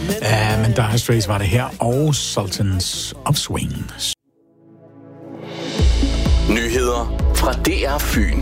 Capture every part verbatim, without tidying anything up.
Ja, men Dire Straits var det her, og Sultans Upswing. Nyheder fra D R Fyn.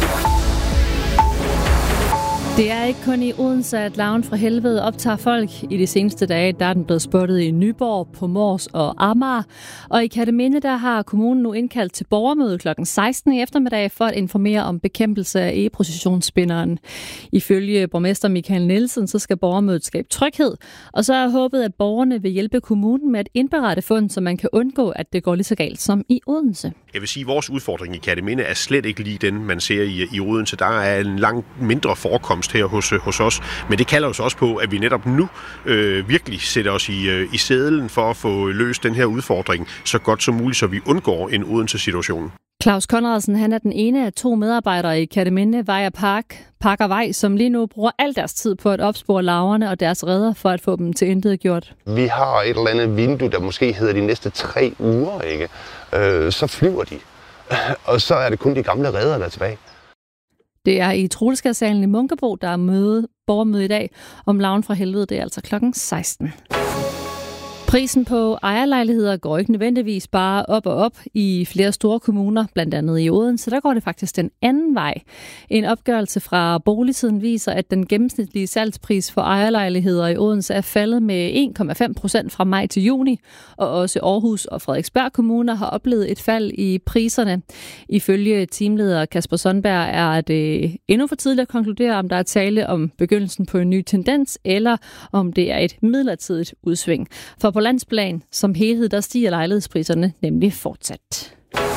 Det er ikke kun i Odense, at larven fra helvede optager folk. I de seneste dage der er den blevet spottet i Nyborg, på Mors og Amager. Og i Kerteminde der har kommunen nu indkaldt til borgermøde klokken seksten i eftermiddag for at informere om bekæmpelse af e-processionsspinderen. Ifølge borgmester Michael Nielsen, så skal borgermødet skabe tryghed. Og så er håbet, at borgerne vil hjælpe kommunen med at indberette fund, så man kan undgå, at det går lige så galt som i Odense. Jeg vil sige, at vores udfordring i Kerteminde er slet ikke lige den, man ser i, i Odense. Der er en langt mindre forekomst her hos, hos os, men det kalder os også på, at vi netop nu øh, virkelig sætter os i, øh, i sædlen for at få løst den her udfordring så godt som muligt, så vi undgår en Odense-situation. Claus Conradsen, han er den ene af to medarbejdere i Kerteminde Vej og Park, Park og Vej, som lige nu bruger al deres tid på at opspore larverne og deres redder for at få dem til intet gjort. Vi har et eller andet vindue, der måske hedder de næste tre uger, ikke? Øh, så flyver de, og så er det kun de gamle redder, der er tilbage. Det er i Trolskærdsalen i Munkebo, der er møde, borgermøde i dag om larven fra helvede. Det er altså klokken seksten. Prisen på ejerlejligheder går ikke nødvendigvis bare op og op i flere store kommuner, blandt andet i Odense. Der går det faktisk den anden vej. En opgørelse fra Boligtiden viser, at den gennemsnitlige salgspris for ejerlejligheder i Odense er faldet med en komma fem procent fra maj til juni, og også Aarhus og Frederiksberg kommuner har oplevet et fald i priserne. Ifølge teamleder Kasper Sundberg er det endnu for tidligt at konkludere, om der er tale om begyndelsen på en ny tendens, eller om det er et midlertidigt udsving. For på landsplan som helhed, der stiger lejlighedspriserne nemlig fortsat.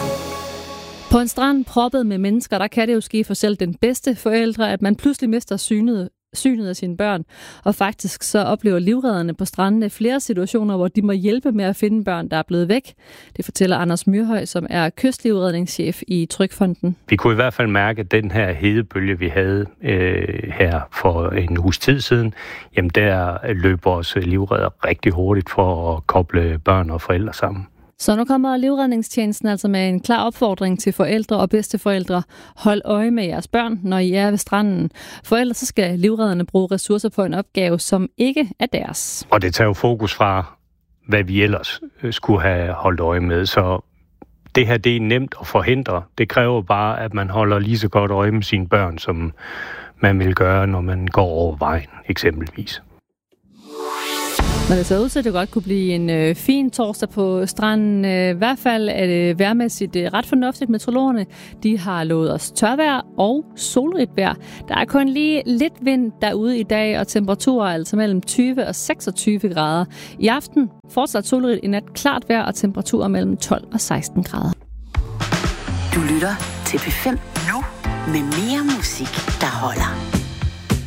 På en strand proppet med mennesker, der kan det jo ske for selv den bedste forældre, at man pludselig mister synet, synet af sine børn. Og faktisk så oplever livredderne på strandene flere situationer, hvor de må hjælpe med at finde børn, der er blevet væk. Det fortæller Anders Myrhøj, som er kystlivredningschef i Trygfonden. Vi kunne i hvert fald mærke, at den her hedebølge, vi havde øh, her for en uges tid siden, jamen der løb vores livredder rigtig hurtigt for at koble børn og forældre sammen. Så nu kommer livredningstjenesten altså med en klar opfordring til forældre og bedsteforældre. Hold øje med jeres børn, når I er ved stranden. For ellers så skal livredderne bruge ressourcer på en opgave, som ikke er deres. Og det tager jo fokus fra, hvad vi ellers skulle have holdt øje med. Så det her, det er nemt at forhindre. Det kræver bare, at man holder lige så godt øje med sine børn, som man vil gøre, når man går over vejen, eksempelvis. Men det ser ud til, at det godt kunne blive en øh, fin torsdag på stranden. Øh, I hvert fald er det vejrmæssigt øh, ret fornuftigt. Meteorologerne, de har lovet os tørvejr og solrigt vejr. Der er kun lige lidt vind derude i dag, og temperaturer altså mellem tyve og seksogtyve grader. I aften fortsat solrigt, i nat klart vejr og temperaturer mellem tolv og seksten grader. Du lytter til P fem nu med mere musik, der holder.